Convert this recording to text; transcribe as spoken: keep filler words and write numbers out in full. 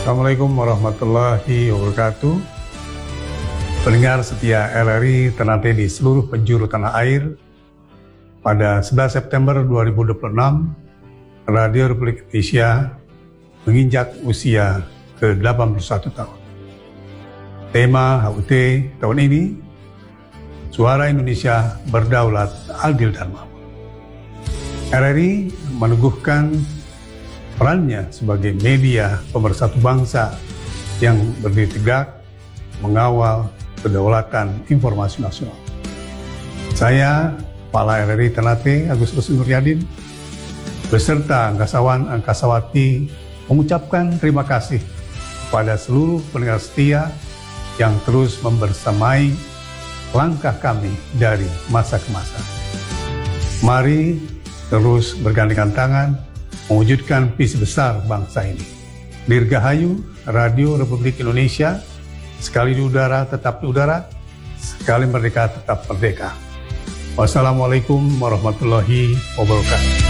Assalamualaikum warahmatullahi wabarakatuh. Pendengar setia R R I Ternate di seluruh penjuru tanah air, pada sebelas September dua ribu dua puluh enam, Radio Republik Indonesia menginjak usia ke delapan puluh satu tahun. Tema H U T tahun ini, Suara Indonesia Berdaulat, Adil dan Makmur. R R I meneguhkan perannya sebagai media pemersatu bangsa yang berdiri tegak mengawal kedaulatan informasi nasional. Saya, Kepala R R I Ternate Agustus Nuryadin, beserta angkasawan-angkasawati mengucapkan terima kasih kepada seluruh pendengar setia yang terus membersamai langkah kami dari masa ke masa. Mari terus bergandengan tangan mewujudkan visi besar bangsa ini. Dirgahayu Radio Republik Indonesia, sekali di udara tetap di udara, sekali merdeka tetap merdeka. Wassalamualaikum warahmatullahi wabarakatuh.